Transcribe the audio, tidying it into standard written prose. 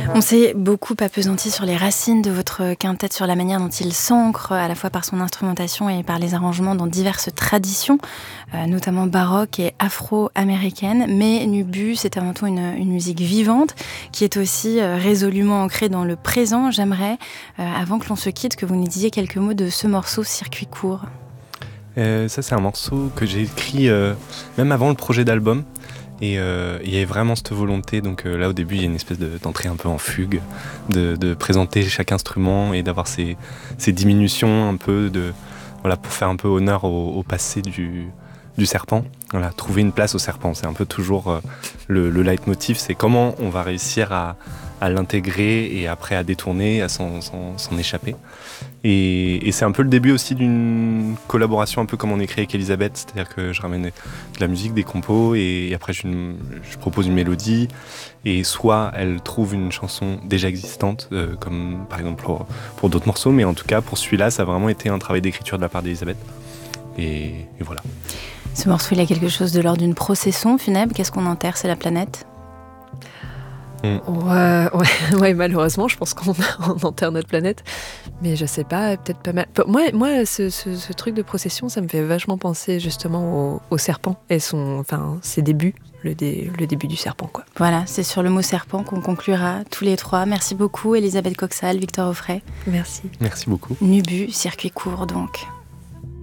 On s'est beaucoup appesanti sur les racines de votre quintet, sur la manière dont il s'ancre à la fois par son instrumentation et par les arrangements dans diverses traditions, notamment baroques et afro-américaines. Mais Nubu, c'est avant tout une musique vivante qui est aussi résolument ancrée dans le présent. J'aimerais, avant que l'on se quitte, que vous nous disiez quelques mots de ce morceau Circuit court. Ça, c'est un morceau que j'ai écrit même avant le projet d'album. Et il y a vraiment cette volonté, donc là au début il y a une espèce d'entrée un peu en fugue, de présenter chaque instrument et d'avoir ces diminutions un peu pour faire un peu honneur au passé du serpent. Voilà, trouver une place au serpent, c'est un peu toujours le leitmotiv, c'est comment on va réussir à l'intégrer et après à détourner, à s'en échapper. Et c'est un peu le début aussi d'une collaboration un peu comme on écrit avec Elisabeth, c'est-à-dire que je ramène de la musique, des compos et après je propose une mélodie et soit elle trouve une chanson déjà existante comme par exemple pour d'autres morceaux, mais en tout cas pour celui-là ça a vraiment été un travail d'écriture de la part d'Elisabeth et voilà. Ce morceau il a quelque chose de l'ordre d'une procession funèbre, qu'est-ce qu'on enterre, c'est la planète ? Ouais, malheureusement, je pense qu'on enterre notre planète. Mais je sais pas, peut-être pas mal. Moi, ce truc de procession, ça me fait vachement penser justement au serpent et ses débuts, le début du serpent, quoi. Voilà, c'est sur le mot serpent qu'on conclura tous les trois. Merci beaucoup, Elisabeth Coxal, Victor Auffray. Merci. Merci beaucoup. Nubu, circuit court donc.